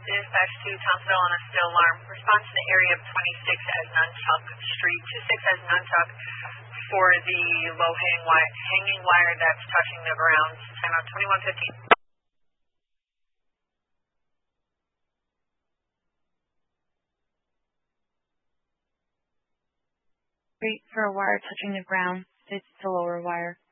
Dispatch to Thompsonville on a still alarm. Response to the area of 26 as Nunchuck Street, 26 as Nunchuck for the low hanging wire that's touching the ground. Timeout 21:15. Wait for a wire touching the ground. It's the lower wire.